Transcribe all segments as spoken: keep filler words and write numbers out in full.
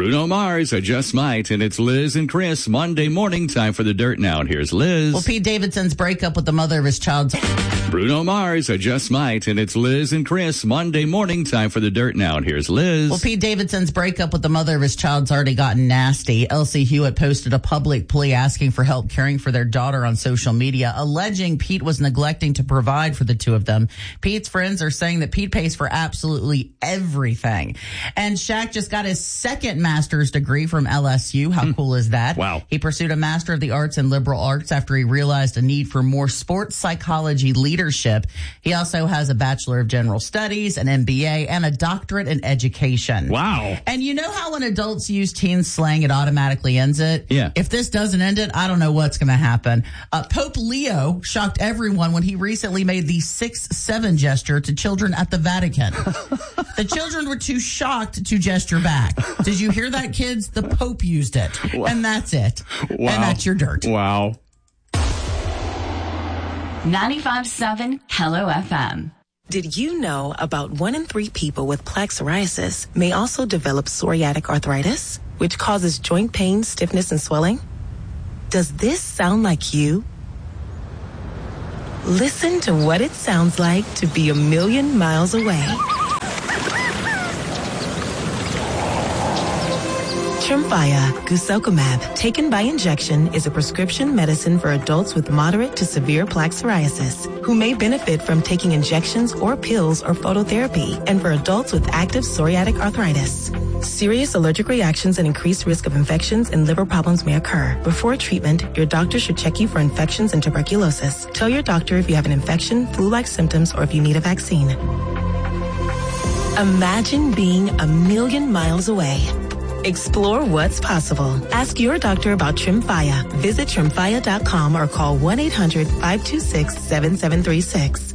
Bruno Mars, I Just Might, and it's Liz and Chris. Monday morning, time for the Dirt Now. And here's Liz. Well, Pete Davidson's breakup with the mother of his child's... Bruno Mars, I Just Might, and it's Liz and Chris. Monday morning, time for the Dirt Now. And here's Liz. Well, Pete Davidson's breakup with the mother of his child's already gotten nasty. Elsie Hewitt posted a public plea asking for help caring for their daughter on social media, alleging Pete was neglecting to provide for the two of them. Pete's friends are saying that Pete pays for absolutely everything. And Shaq just got his second master's degree from L S U. How cool is that? Wow. He pursued a Master of the Arts in Liberal Arts after he realized a need for more sports psychology leadership. He also has a Bachelor of General Studies, an M B A, and a doctorate in education. Wow. And you know how when adults use teen slang, it automatically ends it? Yeah. If this doesn't end it, I don't know what's going to happen. Uh, Pope Leo shocked everyone when he recently made the six seven gesture to children at the Vatican. The children were too shocked to gesture back. Did you hear that, kids? The Pope used it. Wow. And that's it. Wow. And that's your dirt. Wow. ninety-five point seven Hello F M. Did you know about one in three people with plaque psoriasis may also develop psoriatic arthritis, which causes joint pain, stiffness, and swelling? Does this sound like you? Listen to what it sounds like to be a million miles away. Tremfya guselkumab, taken by injection, is a prescription medicine for adults with moderate to severe plaque psoriasis who may benefit from taking injections or pills or phototherapy, and for adults with active psoriatic arthritis. Serious allergic reactions and increased risk of infections and liver problems may occur. Before treatment, your doctor should check you for infections and tuberculosis. Tell your doctor if you have an infection, flu-like symptoms, or if you need a vaccine. Imagine being a million miles away. Explore what's possible. Ask your doctor about Tremfya. Visit tremfya dot com or call one eight hundred five two six seven seven three six.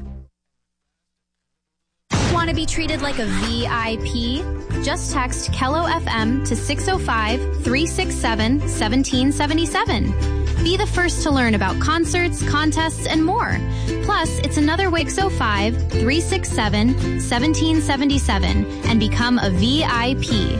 Want to be treated like a V I P? Just text Kello F M to six oh five, three six seven, one seven seven seven. Be the first to learn about concerts, contests, and more. Plus, it's another way six oh five, three six seven, one seven seven seven and become a V I P.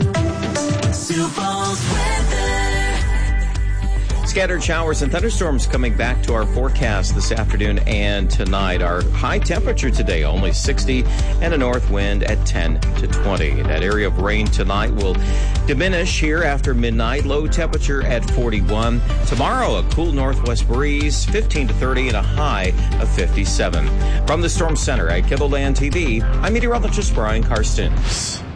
Scattered showers and thunderstorms coming back to our forecast this afternoon and tonight. Our high temperature today, only sixty, and a north wind at ten to twenty. That area of rain tonight will diminish here after midnight. Low temperature at forty-one. Tomorrow, a cool northwest breeze, fifteen to thirty, and a high of fifty-seven. From the Storm Center at KIVOLAND T V, I'm meteorologist Brian Karstens.